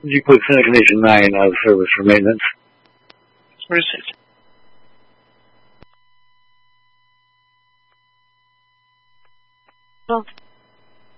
You put Seneca Nation 9 out of service for maintenance. Where is it? Well,